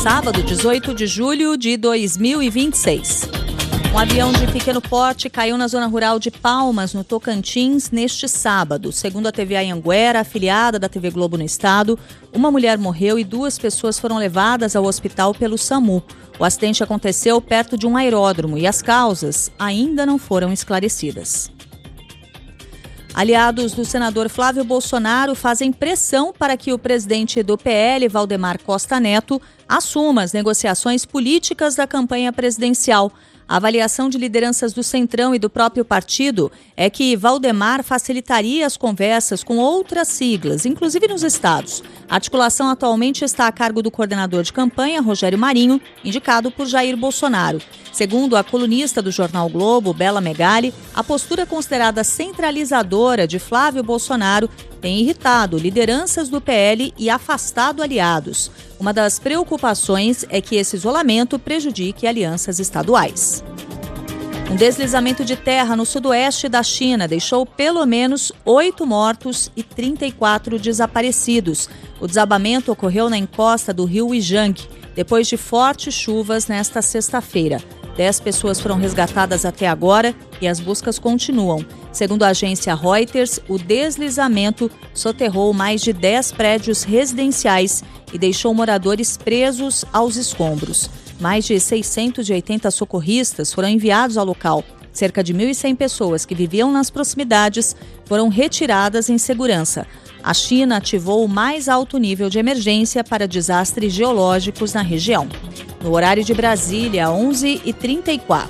sábado, 18 de julho de 2026. Um avião de pequeno porte caiu na zona rural de Palmas, no Tocantins, neste sábado. Segundo a TV Anhanguera, afiliada da TV Globo no estado, uma mulher morreu e 2 pessoas foram levadas ao hospital pelo SAMU. O acidente aconteceu perto de um aeródromo e as causas ainda não foram esclarecidas. Aliados do senador Flávio Bolsonaro fazem pressão para que o presidente do PL, Valdemar Costa Neto, assuma as negociações políticas da campanha presidencial. A avaliação de lideranças do Centrão e do próprio partido é que Valdemar facilitaria as conversas com outras siglas, inclusive nos estados. A articulação atualmente está a cargo do coordenador de campanha, Rogério Marinho, indicado por Jair Bolsonaro. Segundo a colunista do jornal Globo, Bela Megali, a postura considerada centralizadora de Flávio Bolsonaro tem irritado lideranças do PL e afastado aliados. Uma das preocupações é que esse isolamento prejudique alianças estaduais. Um deslizamento de terra no sudoeste da China deixou pelo menos 8 mortos e 34 desaparecidos. O desabamento ocorreu na encosta do rio Weiyang, depois de fortes chuvas nesta sexta-feira. 10 pessoas foram resgatadas até agora e as buscas continuam. Segundo a agência Reuters, o deslizamento soterrou mais de 10 prédios residenciais e deixou moradores presos aos escombros. Mais de 680 socorristas foram enviados ao local. Cerca de 1.100 pessoas que viviam nas proximidades foram retiradas em segurança. A China ativou o mais alto nível de emergência para desastres geológicos na região. No horário de Brasília, 11h34.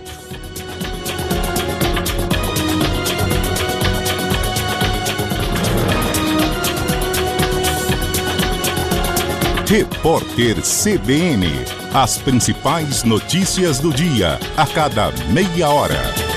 Repórter CBN. As principais notícias do dia, a cada meia hora.